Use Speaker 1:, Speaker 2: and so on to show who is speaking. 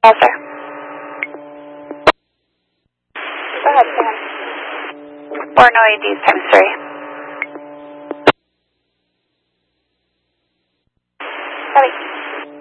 Speaker 1: Yes, sir. Go ahead, Sam. 4 no IDs times 3. Copy.